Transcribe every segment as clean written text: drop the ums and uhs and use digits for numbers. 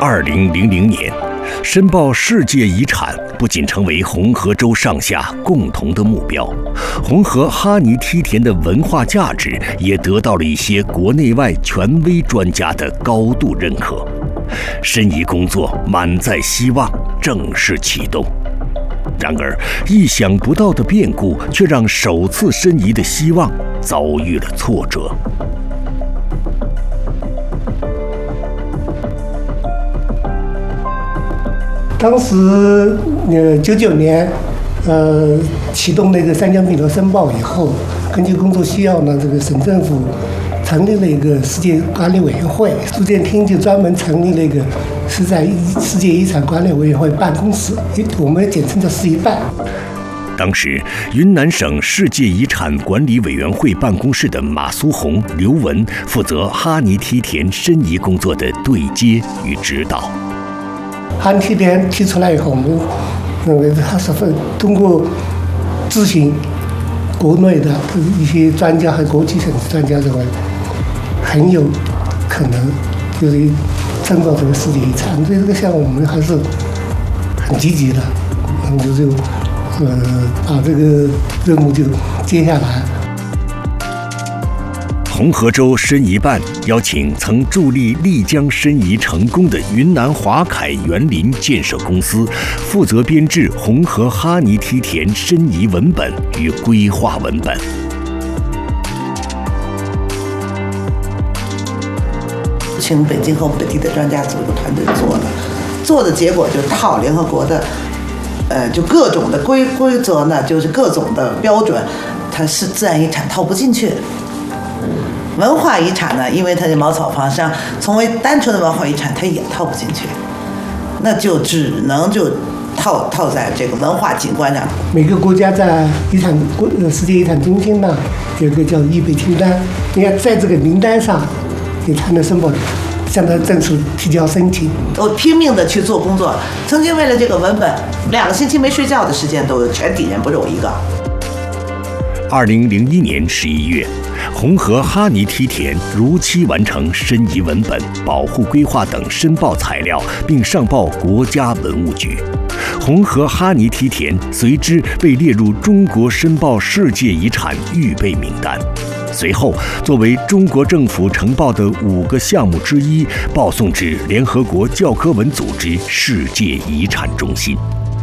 2000年，申报世界遗产不仅成为红河州上下共同的目标，红河哈尼梯田的文化价值也得到了一些国内外权威专家的高度认可。申遗工作满载希望正式启动。然而，意想不到的变故却让首次申遗的希望遭遇了挫折。 当时，99年，启动那个三江并流申报以后，根据工作需要呢，这个省政府成立了一个世界管理委员会，住建厅就专门成立了一个世界遗产管理委员会办公室，我们简称叫世遗办。 当时，云南省世界遗产管理委员会办公室的马苏红、刘文负责哈尼梯田申遗工作的对接与指导。 哈尼梯田提出来以后，我们认为它是通过咨询国内的一些专家和国际性专家认为很有可能就是申报这个世界遗产，对这个项目我们还是很积极的，就把这个任务就接下来。 红河州申遗办邀请曾助力丽江申遗成功的云南华凯园林建设公司，负责编制红河哈尼梯田申遗文本与规划文本。 请北京和本地的专家组一个团队做的结果就套联合国的，就各种的规则呢，就是各种的标准，它是自然遗产套不进去。文化遗产呢，因为它的茅草房上，从为单纯的文化遗产，它也套不进去，那就只能套在这个文化景观上。 每个国家在世界遗产中心呢，有一个叫预备清单，你要在这个名单上，你才能申报，向他正式提交申请。 我拼命的去做工作，曾经为了这个文本，2个星期没睡觉的时间都有，全体人不是我一个。 2001年11月，红河哈尼梯田如期完成申遗文本、保护规划等申报材料，并上报国家文物局。红河哈尼梯田随之被列入中国申报世界遗产预备名单。随后，作为中国政府呈报的5个项目之一，报送至联合国教科文组织世界遗产中心。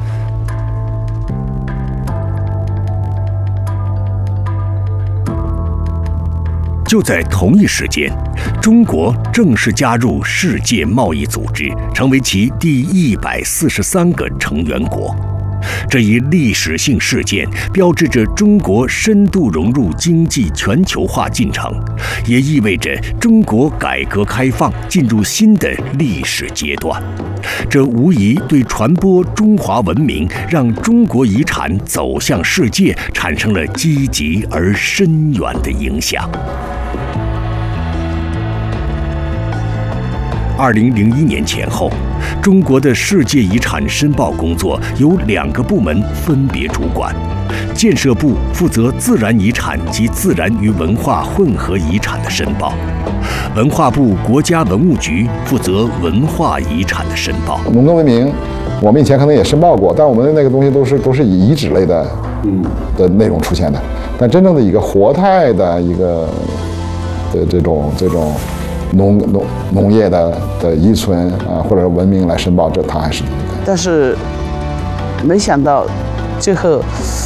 就在同一时间，中国正式加入世界贸易组织，成为其第143个成员国。这一历史性事件标志着中国深度融入经济全球化进程，也意味着中国改革开放进入新的历史阶段。这无疑对传播中华文明、让中国遗产走向世界产生了积极而深远的影响。2001年前后，中国的世界遗产申报工作由2个部门分别主管。建设部负责自然遗产及自然与文化混合遗产的申报，文化部国家文物局负责文化遗产的申报。 农耕文明，我们以前可能也申报过，但我们的那个东西都是以遗址类的内容出现的。但真正的一个活态的一个这种农业的遗存啊，或者文明来申报，这它还是第一个。 但是没想到最后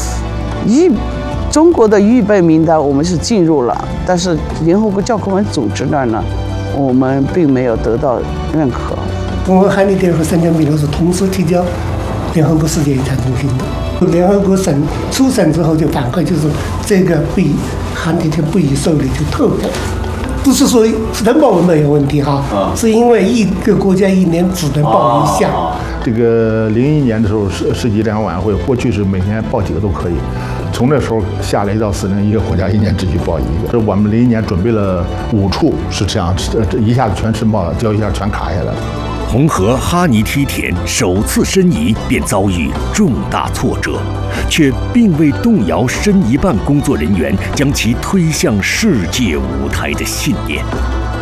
中国的预备名单我们是进入了，但是联合国教科文组织那儿呢，我们并没有得到认可。 红河哈尼梯田和三江并流是同时提交联合国世界遗产中心的，联合国初审之后就反馈，就是这个哈尼梯田不予受理就特保。不是说申报文本有问题哈，是因为一个国家1年只能报1项。 这个01年的时候，世纪联合委员会过去是每年报几个都可以，从那时候下了一道司令，一个国家1年只许报1个。这我们01年准备了5处是这样，这一下子全申报了，交一下全卡下来了。 红河哈尼梯田首次申遗便遭遇重大挫折，却并未动摇申遗办工作人员将其推向世界舞台的信念。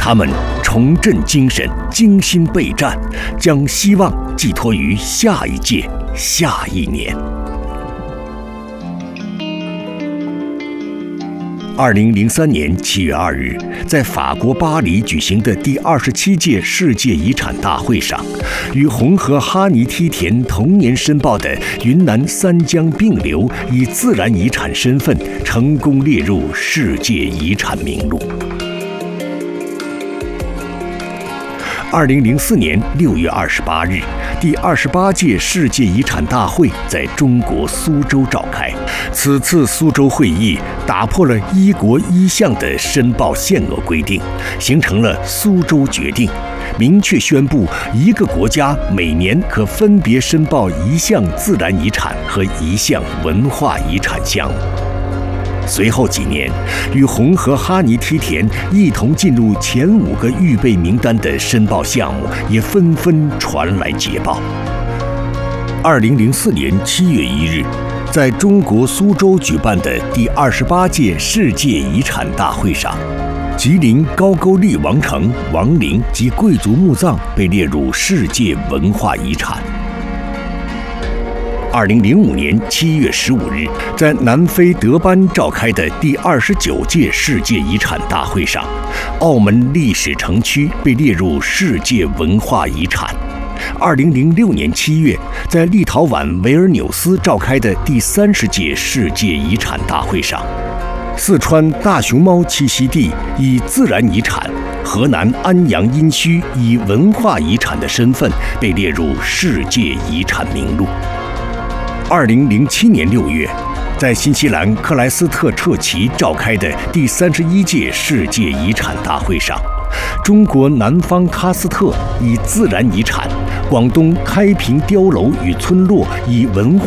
他们重振精神，精心备战，将希望寄托于下一届、下一年。2003年7月2日，在法国巴黎举行的第27届世界遗产大会上，与红河哈尼梯田同年申报的云南三江并流以自然遗产身份成功列入世界遗产名录。2004年6月28日，第28届世界遗产大会在中国苏州召开。此次苏州会议打破了一国一项的申报限额规定，形成了苏州决定，明确宣布一个国家每年可分别申报一项自然遗产和一项文化遗产项目。随后几年，与红河哈尼梯田一同进入前5个预备名单的申报项目也纷纷传来捷报。2004年7月1日，在中国苏州举办的第28届世界遗产大会上，吉林高句丽王城、王陵及贵族墓葬被列入世界文化遗产。2005年7月15日，在南非德班召开的第29届世界遗产大会上，澳门历史城区被列入世界文化遗产。2006年7月，在立陶宛维尔纽斯召开的第30届世界遗产大会上，四川大熊猫栖息地以自然遗产，河南安阳殷墟以文化遗产的身份被列入世界遗产名录。2007年6月，在新西兰克莱斯特彻奇召开的第31届世界遗产大会上，中国南方喀斯特以自然遗产，广东开平碉楼与村落以文化